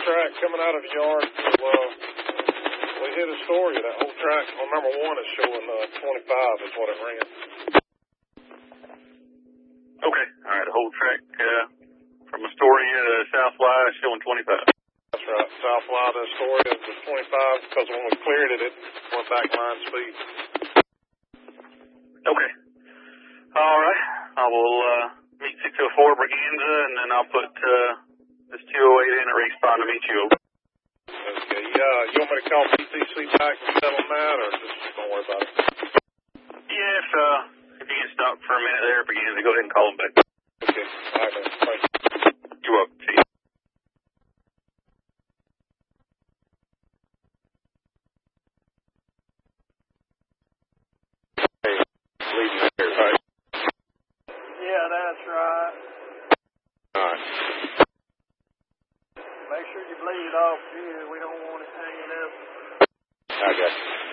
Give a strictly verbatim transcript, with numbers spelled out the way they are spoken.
track coming out of the yard. So, uh, we hit a story. That whole track on number one is showing uh, twenty-five is what it ran. Okay. All right. The whole track uh, from Astoria to South Y is showing twenty-five. That's right. South Y to Astoria was twenty-five because when we cleared it, it went back line speed. Okay. All right. I will uh, meet six oh four Braganza, and then I'll put uh, this two oh eight in at respond to meet you. Okay. Yeah. You want me to call P T C back and tell them that, or just don't worry about it? Yeah, if, uh, if you can stop for a minute there, Braganza, go ahead and call them back. Okay. All right, man. Thanks. You're welcome. See you. Hey, leaving here, right? Yeah, that's right. All right. Make sure you bleed it off too. We don't want it hanging up. I got you.